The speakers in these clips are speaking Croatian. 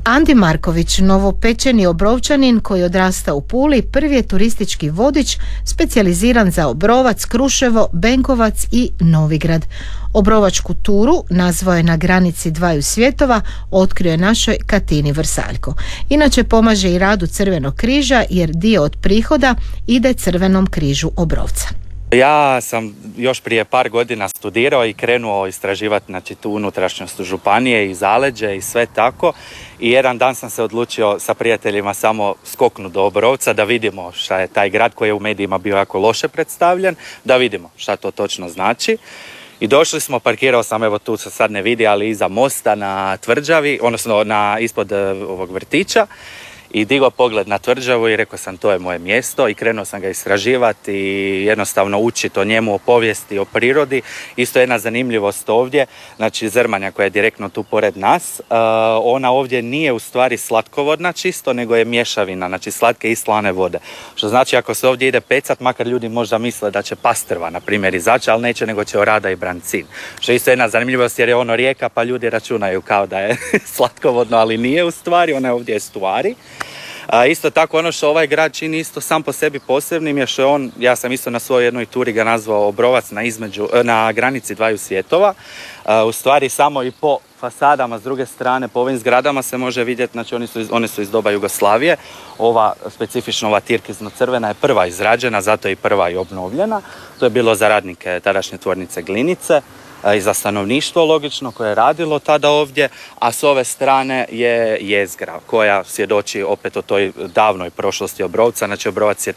Andi Marković, novopečeni Obrovčanin koji odrasta u Puli, prvi je turistički vodič specijaliziran za Obrovac, Kruševo, Benkovac i Novigrad. Obrovačku turu nazvao je Na granici dvaju svjetova, otkrio je našoj Katini Vrsaljko. Inače pomaže i radu Crvenog križa jer dio od prihoda ide Crvenom križu Obrovca. Ja sam još prije par godina studirao i krenuo istraživati, znači, tu unutrašnjost županije i zaleđe i sve tako. I jedan dan sam se odlučio sa prijateljima samo skoknuti do Obrovca da vidimo šta je taj grad koji je u medijima bio jako loše predstavljen, da vidimo šta to točno znači. I došli smo, parkirao sam, evo tu se sad ne vidi, ali iza mosta na tvrđavi, odnosno ispod ovog vrtića. I digao pogled na tvrđavu i rekao sam to je moje mjesto i krenuo sam ga istraživati i jednostavno učiti o njemu, o povijesti, o prirodi. Isto jedna zanimljivost ovdje, znači Zrmanja koja je direktno tu pored nas, ona ovdje nije u stvari slatkovodna čisto, nego je mješavina, znači slatke i slane vode. Što znači ako se ovdje ide pecat, makar ljudi možda misle da će pastrva, na primjer, izaći, ali neće, nego će orada i brancin. Što je isto jedna zanimljivost jer je ono rijeka pa ljudi računaju kao da je slatkovodno, ali nije u stvari, ona je ovdje estuari. Isto tako ono što ovaj grad čini isto sam po sebi posebnim je što je on, ja sam isto na svojoj jednoj turi ga nazvao Obrovac na granici dvaju svjetova. U stvari samo i po fasadama s druge strane, po ovim zgradama se može vidjeti, znači one su iz doba Jugoslavije. Ova specifično, ova tirkizno-crvena je prva izrađena, zato je i prva i obnovljena. To je bilo za radnike tadašnje tvornice Glinice i za stanovništvo logično koje je radilo tada ovdje, a s ove strane je jezgra koja svjedoči opet o toj davnoj prošlosti Obrovca. Znači Obrovac je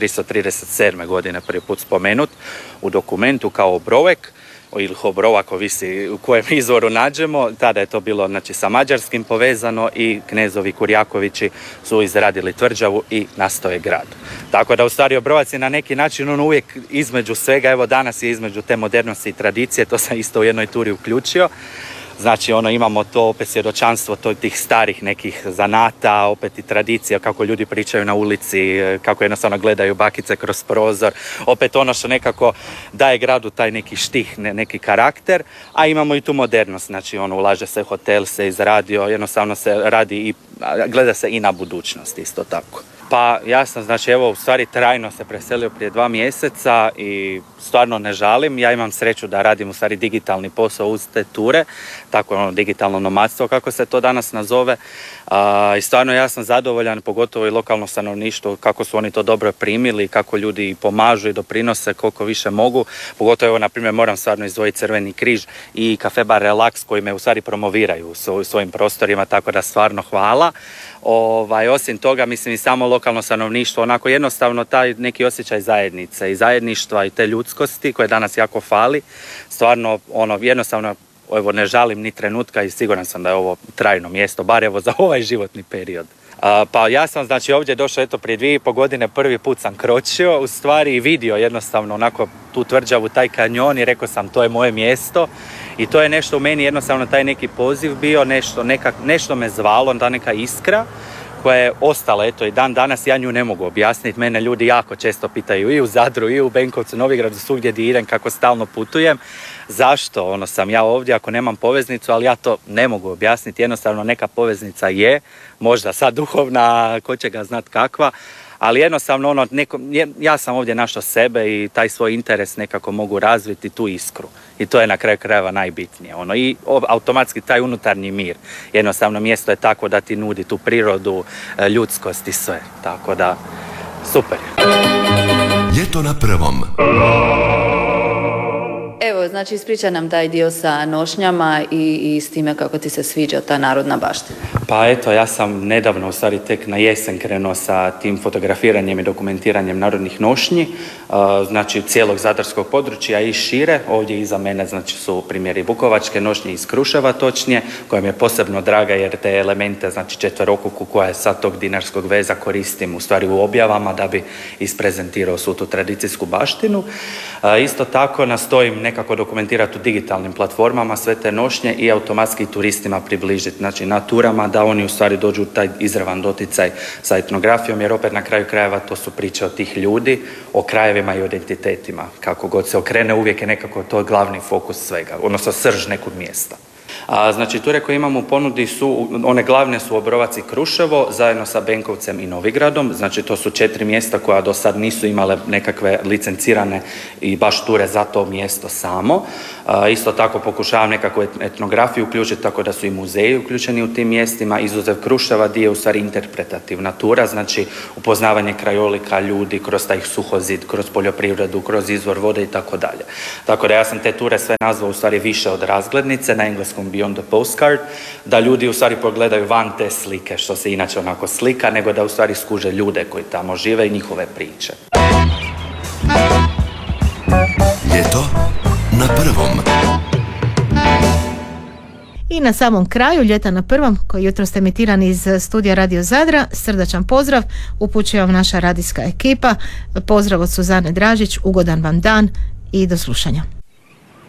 1337. godine prvi put spomenut u dokumentu kao Obrovek ili Hobrovak, ovisi u kojem izvoru nađemo. Tada je to bilo, znači, sa mađarskim povezano i knezovi Kurjakovići su izradili tvrđavu i nastao je grad. Tako da u stvari Obrovac je na neki način on uvijek između svega, evo danas je između te modernosti i tradicije, to sam isto u jednoj turi uključio. Znači imamo to opet svjedočanstvo tih starih nekih zanata, opet i tradicija kako ljudi pričaju na ulici, kako jednostavno gledaju bakice kroz prozor. Opet ono što nekako daje gradu taj neki štih, neki karakter, a imamo i tu modernost. Znači ulaže se, hotel se izradio, jednostavno se radi i gleda se i na budućnost isto tako. Pa ja sam, znači evo, u stvari trajno se preselio prije 2 mjeseca i stvarno ne žalim. Ja imam sreću da radim u stvari digitalni posao uz te ture, tako digitalno nomadstvo kako se to danas nazove. I stvarno ja sam zadovoljan, pogotovo i lokalno stanovništvo, kako su oni to dobro primili, kako ljudi pomažu i doprinose koliko više mogu. Pogotovo evo, na primjer, moram stvarno izdvojiti Crveni križ i Cafe Bar Relax koji me u stvari promoviraju u svojim prostorima, tako da stvarno hvala. Osim toga, mislim, i samo lokalno stanovništvo, onako jednostavno taj neki osjećaj zajednice i zajedništva i te ljudskosti koje danas jako fali, stvarno jednostavno evo, ne žalim ni trenutka i siguran sam da je ovo trajno mjesto, bar evo za ovaj životni period. Pa ja sam, znači, ovdje došao prije 2,5 godine, prvi put sam kročio u stvari i vidio jednostavno onako tu tvrđavu, taj kanjon i rekao sam to je moje mjesto i to je nešto u meni jednostavno taj neki poziv bio, nešto me zvalo, ta neka iskra koja je ostala, eto i dan danas ja nju ne mogu objasniti. Mene ljudi jako često pitaju i u Zadru, i u Benkovcu, Novigradu, svugdje gdje idem, kako stalno putujem. Zašto sam ja ovdje ako nemam poveznicu, ali ja to ne mogu objasniti. Jednostavno neka poveznica je, možda sad duhovna, ko će ga znat kakva, ali jednostavno ja sam ovdje našao sebe i taj svoj interes nekako mogu razviti, tu iskru. I to je na kraju krajeva najbitnije. I automatski taj unutarnji mir. Jednostavno mjesto je tako da ti nudi tu prirodu, ljudskost i sve. Tako da, super. Ljeto na prvom. Evo, znači ispriča nam taj dio sa nošnjama i s time kako ti se sviđa ta narodna baština. Pa eto, ja sam nedavno, u stvari tek na jesen krenuo sa tim fotografiranjem i dokumentiranjem narodnih nošnji, znači cijelog zadarskog područja i šire. Ovdje iza mene znači su primjeri bukovačke nošnje iz Kruševa točnije, koja mi je posebno draga jer te elemente, znači četverokuku koja je sad tog dinarskog veza koristim u stvari u objavama da bi isprezentirao svu tu tradicijsku baštinu. Isto tako nastojim nekako dokumentirati u digitalnim platformama sve te nošnje i automatski turistima približiti, znači na turama da oni u stvari dođu u taj izravan doticaj sa etnografijom, jer opet na kraju krajeva to su priče od tih ljudi, o krajevima i o identitetima. Kako god se okrene, uvijek je nekako to glavni fokus svega, odnosno srž nekog mjesta. Znači, ture koje imamo u ponudi su, one glavne su Obrovac i Kruševo, zajedno sa Benkovcem i Novigradom. Znači, to su 4 mjesta koja do sad nisu imale nekakve licencirane i baš ture za to mjesto samo. Isto tako pokušavam nekakvu etnografiju uključiti, tako da su i muzeji uključeni u tim mjestima. Izuzev Kruševa, gdje je u stvari interpretativna tura, znači upoznavanje krajolika, ljudi, kroz taj suhozid, kroz poljoprivredu, kroz izvor vode i tako dalje. Tako da ja sam te ture sve nazvao u stvari više od razglednice, na engleskom Beyond the Postcard, da ljudi u stvari pogledaju van te slike, što se inače onako slika, nego da u stvari skuže ljude koji tamo žive i njihove priče. Ljeto na prvom. I na samom kraju Ljeta na prvom, koji jutros emitiran iz studija Radio Zadra, srdačan pozdrav upućuje vam naša radijska ekipa. Pozdrav od Suzane Dražić, ugodan vam dan i do slušanja.